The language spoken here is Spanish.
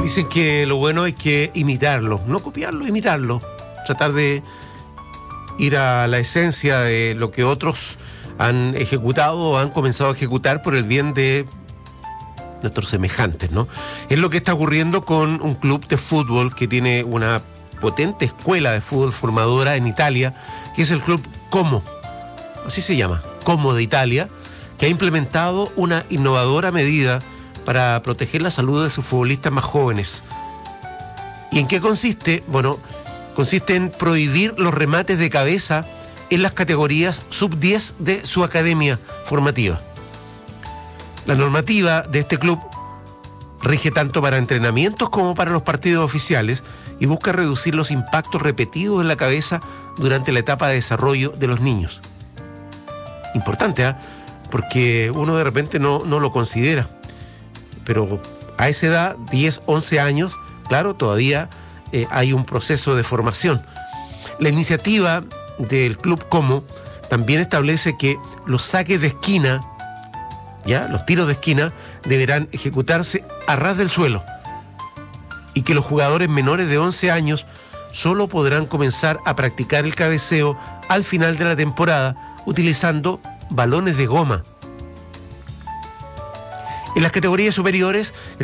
Dicen que lo bueno hay que imitarlo, no copiarlo, imitarlo. Tratar de ir a la esencia de lo que otros han ejecutado o han comenzado a ejecutar por el bien de nuestros semejantes, ¿no? Es lo que está ocurriendo con un club de fútbol que tiene una potente escuela de fútbol formadora en Italia, que es el club Como, así se llama, Como de Italia, que ha implementado una innovadora medida para proteger la salud de sus futbolistas más jóvenes. ¿Y en qué consiste? Bueno, consiste en prohibir los remates de cabeza en las categorías sub-10 de su academia formativa. La normativa de este club rige tanto para entrenamientos como para los partidos oficiales y busca reducir los impactos repetidos en la cabeza durante la etapa de desarrollo de los niños. Importante, ¿eh? Porque uno de repente no lo considera. Pero a esa edad, 10, 11 años, claro, todavía hay un proceso de formación. La iniciativa del Club Como también establece que los saques de esquina, ¿ya? Los tiros de esquina deberán ejecutarse a ras del suelo y que los jugadores menores de 11 años solo podrán comenzar a practicar el cabeceo al final de la temporada utilizando balones de goma. En las categorías superiores,